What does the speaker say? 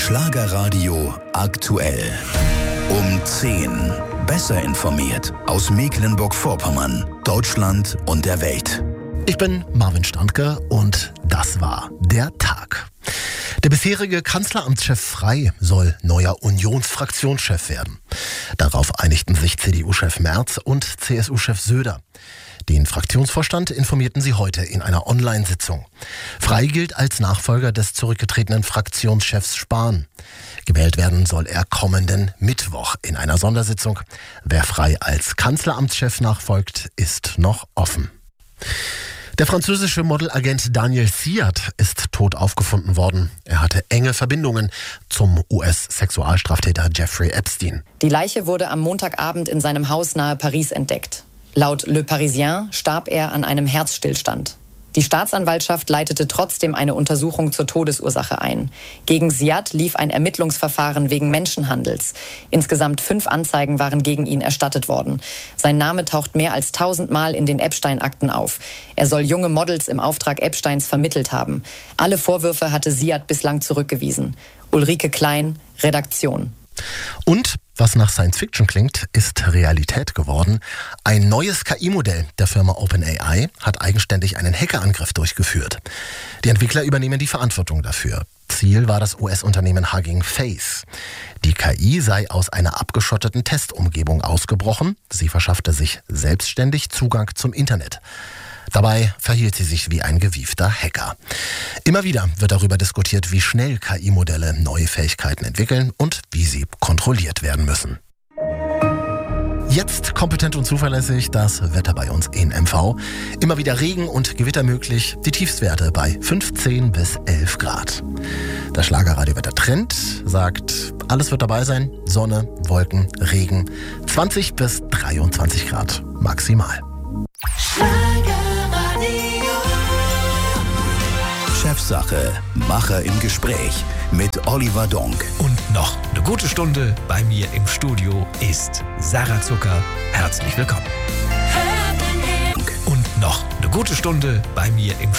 Schlagerradio aktuell. Um 10. Besser informiert aus Mecklenburg-Vorpommern, Deutschland und der Welt. Ich bin Marvin Standke und das war der Tag. Der bisherige Kanzleramtschef Frey soll neuer Unionsfraktionschef werden. Darauf einigten sich CDU-Chef Merz und CSU-Chef Söder. Den Fraktionsvorstand informierten sie heute in einer Online-Sitzung. Frey gilt als Nachfolger des zurückgetretenen Fraktionschefs Spahn. Gewählt werden soll er kommenden Mittwoch in einer Sondersitzung. Wer Frey als Kanzleramtschef nachfolgt, ist noch offen. Der französische Modelagent Daniel Siad ist tot aufgefunden worden. Er hatte enge Verbindungen zum US-Sexualstraftäter Jeffrey Epstein. Die Leiche wurde am Montagabend in seinem Haus nahe Paris entdeckt. Laut Le Parisien starb er an einem Herzstillstand. Die Staatsanwaltschaft leitete trotzdem eine Untersuchung zur Todesursache ein. Gegen Siad lief ein Ermittlungsverfahren wegen Menschenhandels. Insgesamt 5 Anzeigen waren gegen ihn erstattet worden. Sein Name taucht mehr als 1000 Mal in den Epstein-Akten auf. Er soll junge Models im Auftrag Epsteins vermittelt haben. Alle Vorwürfe hatte Siad bislang zurückgewiesen. Ulrike Klein, Redaktion. Und was nach Science Fiction klingt, ist Realität geworden. Ein neues KI-Modell der Firma OpenAI hat eigenständig einen Hackerangriff durchgeführt. Die Entwickler übernehmen die Verantwortung dafür. Ziel war das US-Unternehmen Hugging Face. Die KI sei aus einer abgeschotteten Testumgebung ausgebrochen. Sie verschaffte sich selbstständig Zugang zum Internet. Dabei verhielt sie sich wie ein gewiefter Hacker. Immer wieder wird darüber diskutiert, wie schnell KI-Modelle neue Fähigkeiten entwickeln und wie sie kontrolliert werden müssen. Jetzt kompetent und zuverlässig das Wetter bei uns in MV. Immer wieder Regen und Gewitter möglich. Die Tiefstwerte bei 15 bis 11 Grad. Das Schlagerradio-Wetter-Trend sagt, alles wird dabei sein. Sonne, Wolken, Regen. 20 bis 23 Grad maximal. Chefsache, Macher im Gespräch mit Oliver Donk. Und noch eine gute Stunde bei mir im Studio ist Sarah Zucker. Herzlich willkommen. Und noch eine gute Stunde bei mir im